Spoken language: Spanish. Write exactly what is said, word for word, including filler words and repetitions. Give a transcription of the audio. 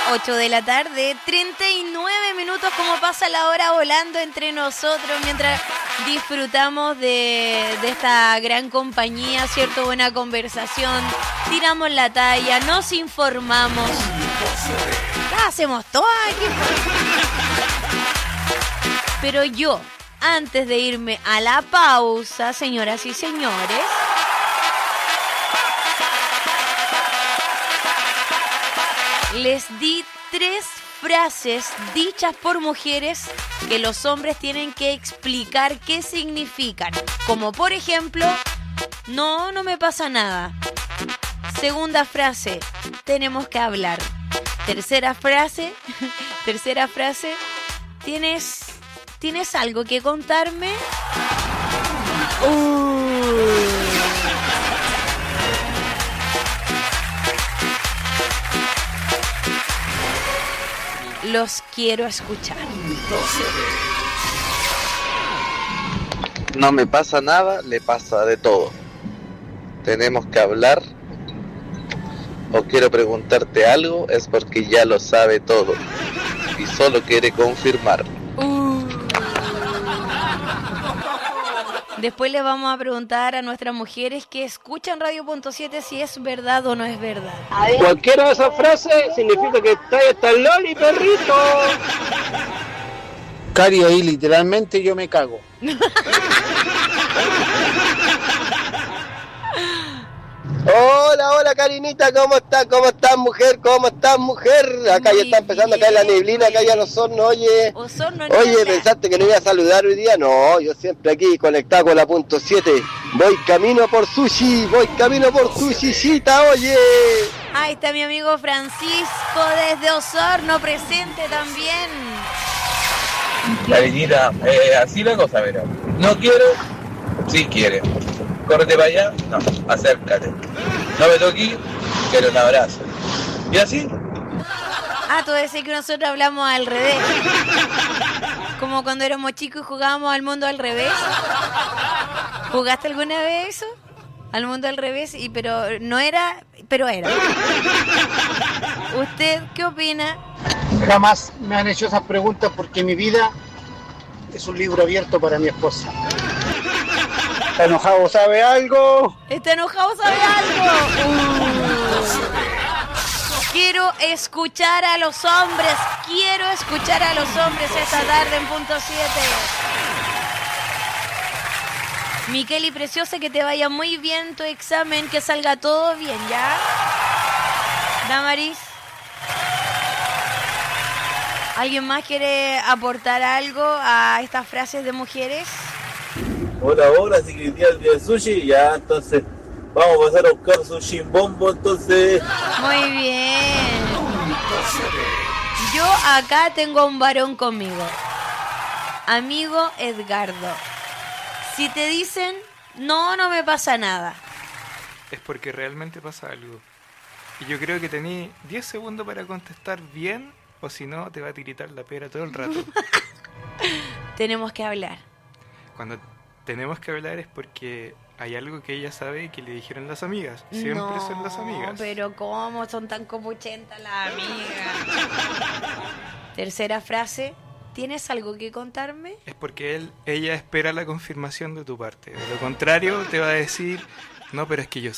ocho de la tarde, treinta y nueve minutos, como pasa la hora volando entre nosotros mientras disfrutamos de, de esta gran compañía, ¿cierto? Buena conversación, tiramos la talla, nos informamos. Ah, hacemos todo aquí. Pero yo, antes de irme a la pausa, señoras y señores, les di tres frases dichas por mujeres que los hombres tienen que explicar qué significan. Como por ejemplo, no, no me pasa nada. Segunda frase, tenemos que hablar. Tercera frase, tercera frase, ¿tienes, ¿tienes algo que contarme? Uh. Los quiero escuchar. No me pasa nada, le pasa de todo. Tenemos que hablar o quiero preguntarte algo, es porque ya lo sabe todo y solo quiere confirmar. Uh. Después le vamos a preguntar a nuestras mujeres que escuchan Radio Punto siete si es verdad o no es verdad. Cualquiera de esas frases significa que está hasta el loli, perrito. Cari, ahí literalmente yo me cago. Hola, hola Karinita, ¿cómo estás? ¿Cómo estás, mujer? ¿Cómo estás, mujer? Acá Muy ya está empezando a caer la neblina, acá ya los hornos, oye. Osorno, Oye, niebla. ¿pensaste que no iba a saludar hoy día? No, yo siempre aquí conectado con la punto siete. Voy camino por sushi, voy camino por sushicita, oye. Ahí está mi amigo Francisco desde Osorno, presente también. Karinita, eh, así la cosa, verá. No quiero, sí quiere. Córrete para allá, no, acércate. No me toqué, quiero un abrazo. Y así. Ah, tú decís que nosotros hablamos al revés. Como cuando éramos chicos y jugábamos al mundo al revés. ¿Jugaste alguna vez eso? Al mundo al revés, y pero no era, pero era. ¿Usted qué opina? Jamás me han hecho esas preguntas porque mi vida es un libro abierto para mi esposa. ¿Está enojado, sabe algo? ¿Está enojado, sabe algo? Uh. Quiero escuchar a los hombres. Quiero escuchar a los hombres esta tarde en Punto siete. Miqueli, preciosa, que te vaya muy bien tu examen, que salga todo bien, ¿ya? Damaris. ¿Alguien más quiere aportar algo a estas frases de mujeres? Hola, hola, si que día el día del sushi, ya, entonces vamos a pasar a buscar sushi en bombo, entonces. Muy bien. Yo acá tengo a un varón conmigo. Amigo Edgardo. Si te dicen, no, no me pasa nada, es porque realmente pasa algo. Y yo creo que tenés diez segundos para contestar bien, o si no, te va a tiritar la pera todo el rato. tenemos que hablar. Cuando tenemos que hablar es porque hay algo que ella sabe y que le dijeron las amigas. Siempre no, son las amigas. Pero ¿cómo son tan copuchentas las amigas? Tercera frase. ¿Tienes algo que contarme? Es porque él, ella espera la confirmación de tu parte. De lo contrario, te va a decir, no, pero es que yo